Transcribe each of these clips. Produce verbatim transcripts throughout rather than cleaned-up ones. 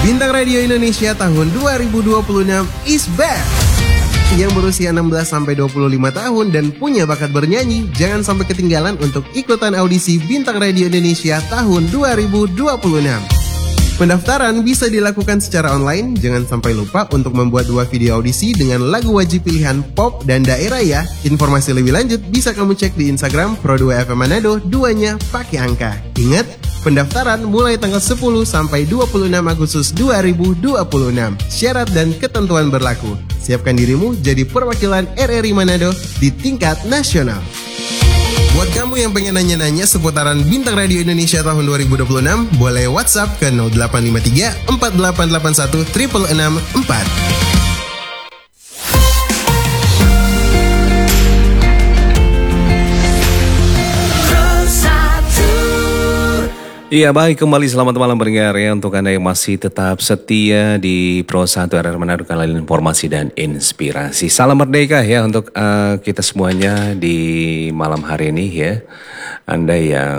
Bintang Radio Indonesia tahun dua ribu dua puluh enam is back. Yang berusia enam belas sampai dua puluh lima tahun dan punya bakat bernyanyi, jangan sampai ketinggalan untuk ikutan audisi Bintang Radio Indonesia tahun dua ribu dua puluh enam. Pendaftaran bisa dilakukan secara online. Jangan sampai lupa untuk membuat dua video audisi dengan lagu wajib pilihan pop dan daerah ya. Informasi lebih lanjut bisa kamu cek di Instagram Pro dua F M Manado, duanya pakai angka. Ingat, pendaftaran mulai tanggal sepuluh sampai dua puluh enam Agustus dua ribu dua puluh enam. Syarat dan ketentuan berlaku. Siapkan dirimu jadi perwakilan R R I Manado di tingkat nasional. Buat kamu yang pengen nanya-nanya seputaran Bintang Radio Indonesia tahun dua ribu dua puluh enam, boleh WhatsApp ke nol delapan lima tiga empat delapan delapan satu enam enam empat. Iya baik, kembali selamat malam pendengar ya. Untuk Anda yang masih tetap setia di Pro satu R R Manado, kanal informasi dan inspirasi. Salam merdeka ya untuk uh, kita semuanya di malam hari ini ya. Anda yang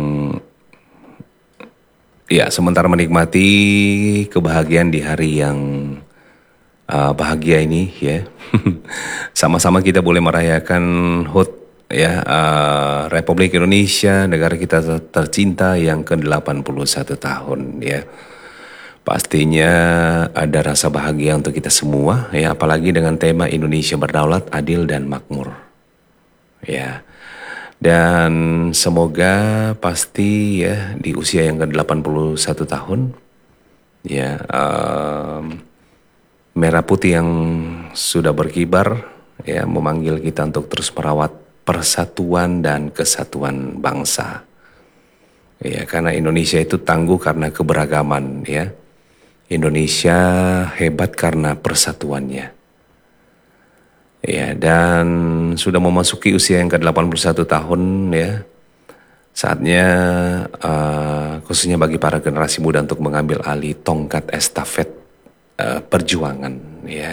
ya sementara menikmati kebahagiaan di hari yang uh, bahagia ini ya. Sama-sama kita boleh merayakan H U T ya, uh, Republik Indonesia, negara kita tercinta yang ke delapan puluh satu tahun ya. Pastinya ada rasa bahagia untuk kita semua ya, apalagi dengan tema Indonesia berdaulat, adil dan makmur. Ya. Dan semoga pasti ya di usia yang ke delapan puluh satu tahun ya, um, merah putih yang sudah berkibar ya memanggil kita untuk terus merawat persatuan dan kesatuan bangsa. Ya, karena Indonesia itu tangguh karena keberagaman ya. Indonesia hebat karena persatuannya. Ya, dan sudah memasuki usia yang ke delapan puluh satu tahun ya. Saatnya uh, khususnya bagi para generasi muda untuk mengambil alih tongkat estafet uh, perjuangan ya.